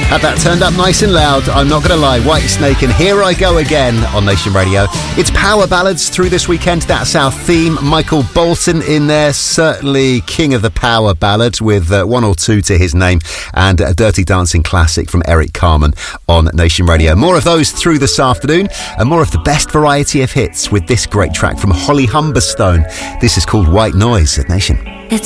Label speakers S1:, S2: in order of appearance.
S1: Had that turned up nice and loud, I'm not going to lie. Whitesnake and Here I Go Again on Nation Radio. It's Power Ballads through this weekend. That's our theme. Michael Bolton in there, certainly king of the power ballads, with one or two to his name, and a Dirty Dancing classic from Eric Carmen on Nation Radio. More of those through this afternoon, and more of the best variety of hits with this great track from Holly Humberstone. This is called White Noise at Nation.
S2: It's